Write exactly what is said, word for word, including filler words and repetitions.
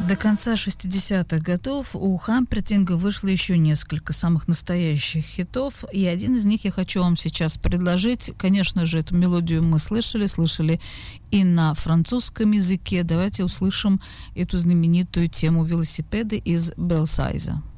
До конца шестидесятых годов у Хампертинга вышло еще несколько самых настоящих хитов, и один из них я хочу вам сейчас предложить. Конечно же, эту мелодию мы слышали, слышали и на французском языке. Давайте услышим эту знаменитую тему велосипеды из Белсайза.